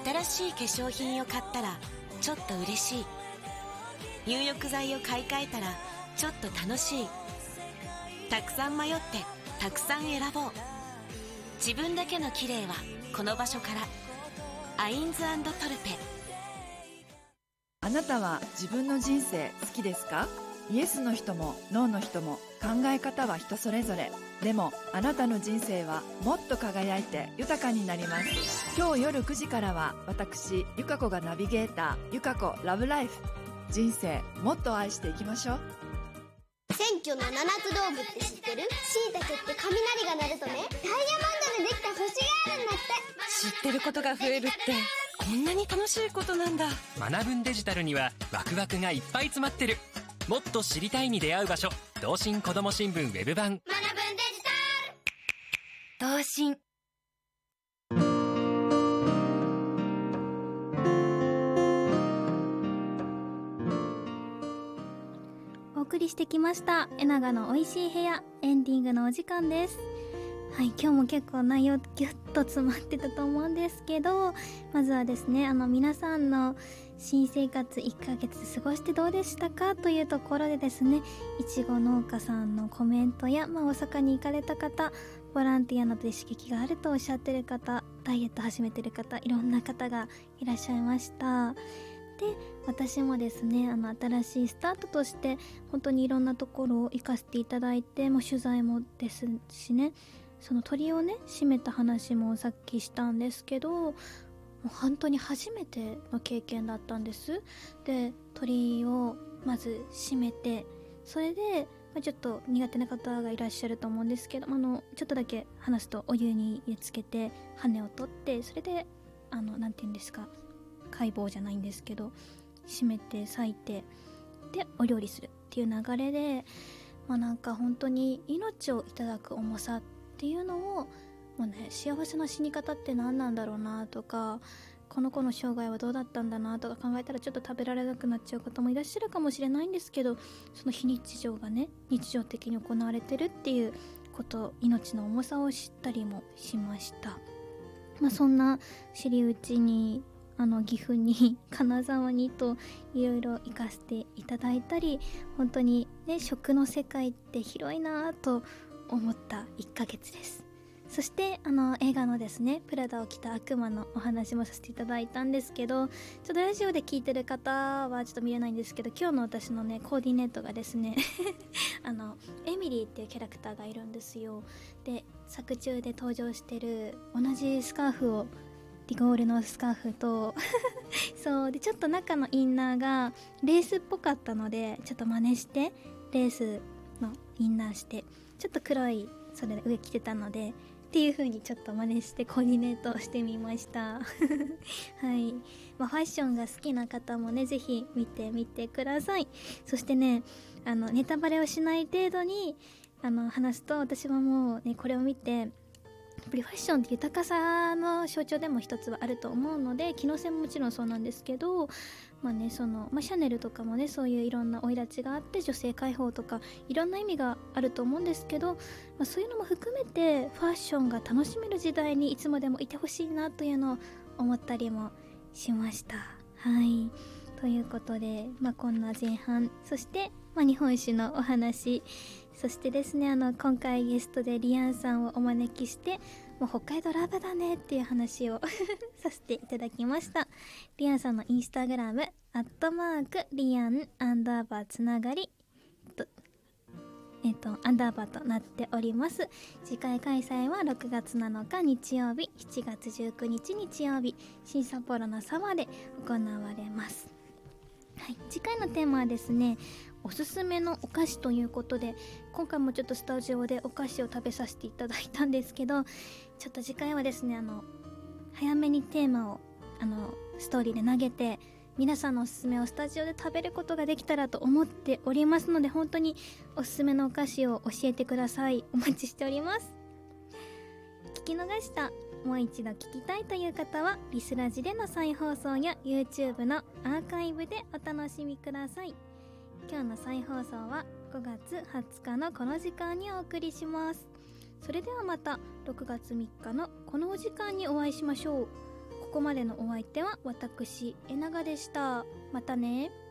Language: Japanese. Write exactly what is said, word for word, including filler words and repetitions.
新しい化粧品を買ったらちょっと嬉しい。入浴剤を買い替えたらちょっと楽しい。たくさん迷ってたくさん選ぼう。自分だけの綺麗はこの場所から。アインズ&トルペ。 あなたは自分の人生好きですか？イエスの人もノーの人も考え方は人それぞれ。でもあなたの人生はもっと輝いて豊かになります。今日夜くじからは私ゆか子がナビゲーターゆか子ラブライフ。人生もっと愛していきましょう。 選挙の七つ道具って知ってる？しいたけって雷が鳴るとね、ダイヤモンドでできた星があるんだって。 知ってることが増えるってこんなに楽しいことなんだ。 学ぶんデジタルにはワクワクがいっぱい詰まってる。もっと知りたいに出会う場所、同心こども新聞ウェブ版。 学ぶんデジタル。 同心。 お送りしてきましたえながの美味しい部屋、エンディングのお時間です。はい、今日も結構内容ギュッと詰まってたと思うんですけど、まずはですね、あの皆さんの新生活いっかげつ過ごしてどうでしたかというところでですね、いちご農家さんのコメントや、まあ、大阪に行かれた方、ボランティアなどで刺激があるとおっしゃってる方、ダイエット始めてる方、いろんな方がいらっしゃいました。で、私もですね、あの新しいスタートとして本当にいろんなところを行かせていただいて、もう取材もですしね、その鳥をね締めた話もさっきしたんですけど、もう本当に初めての経験だったんです。で、鳥をまず締めて、それで、まあ、ちょっと苦手な方がいらっしゃると思うんですけど、あのちょっとだけ話すと、お湯につけて羽を取って、それであのなんて言うんですか、解剖じゃないんですけど、締めて裂いて、でお料理するっていう流れで、まあなんか本当に命をいただく重さっていうのを、もうね、幸せな死に方って何なんだろうなとか、この子の生涯はどうだったんだなとか考えたら、ちょっと食べられなくなっちゃう方もいらっしゃるかもしれないんですけど、その非日常がね、日常的に行われてるっていうこと、命の重さを知ったりもしました。まあそんな知り討ちに、あの岐阜に金沢にといろいろ行かせていただいたり、本当にね、食の世界って広いなと思ったいっかげつです。そしてあの映画のですね、プラダを着た悪魔のお話もさせていただいたんですけど、ちょっとラジオで聞いてる方はちょっと見れないんですけど、今日の私のねコーディネートがですねあのエミリーっていうキャラクターがいるんですよ。で、作中で登場してる同じスカーフを、リゴールのスカーフとそうで、ちょっと中のインナーがレースっぽかったので、ちょっと真似してレースのインナーして、ちょっと黒いそれで上着てたのでっていう風にちょっと真似してコーディネートしてみましたはい、まあ、ファッションが好きな方もね、ぜひ見てみてください。そしてね、あのネタバレをしない程度にあの話すと、私はもうねこれを見て、やっぱりファッションって豊かさの象徴でも一つはあると思うので、機能性ももちろんそうなんですけど、まあね、その、まあ、シャネルとかもね、そういういろんな生い立ちがあって、女性解放とかいろんな意味があると思うんですけど、まあ、そういうのも含めてファッションが楽しめる時代にいつまでもいてほしいなというのを思ったりもしました。はい、ということで、まあ、こんな前半、そして、まあ、日本酒のお話、そしてですね、あの今回ゲストでリアンさんをお招きして、もう北海道ラブだねっていう話をさせていただきました。リアンさんのインスタグラムアットマークリアンアンダーバーつながりとえっとアンダーバーとなっております。次回開催はろくがつなのか日曜日、しちがつじゅうくにち日曜日、新札幌の沢で行われます。はい、次回のテーマはですね、おすすめのお菓子ということで、今回もちょっとスタジオでお菓子を食べさせていただいたんですけど、ちょっと次回はですね、あの早めにテーマをあのストーリーで投げて、皆さんのおすすめをスタジオで食べることができたらと思っておりますので、本当におすすめのお菓子を教えてください。お待ちしております。聞き逃した、もう一度聞きたいという方はリスラジでの再放送や YouTube のアーカイブでお楽しみください。今日の再放送はごがつはつかのこの時間にお送りします。それではまたろくがつみっかのこのお時間にお会いしましょう。 ここまでのお相手は私えながでした。またね。